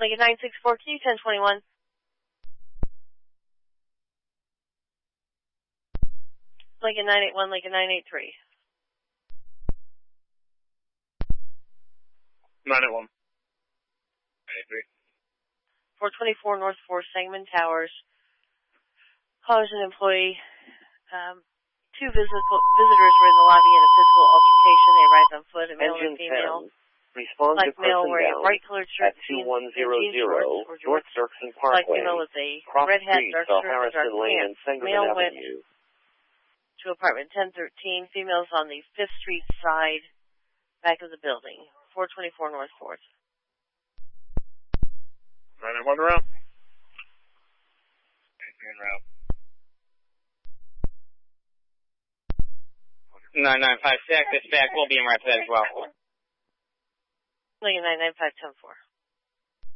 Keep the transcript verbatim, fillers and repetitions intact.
Lincoln nine six four, Q ten twenty-one. Lincoln nine eight one, Lincoln nine eight three. nine eight one. nine eight three. four twenty-four North four, Sangamon Towers. Caller is an employee. Um, two physical, visitors were in the lobby in a physical altercation. They arrived on foot, a male and female. Respond Black to person male wearing a down bright colored shirt at two one zero zero North North Dirksen Black Parkway, female with a cross red hat, streets dark off shirt, and Harrison dark Lane pants. and Sangamon Male went Avenue. to apartment ten thirteen. Females on the fifth Street side, back of the building. four twenty-four North fourth. nine eight one route. nine eight three en route. nine nine five six, this back will be in right for that as well. Lincoln nine nine five ten four.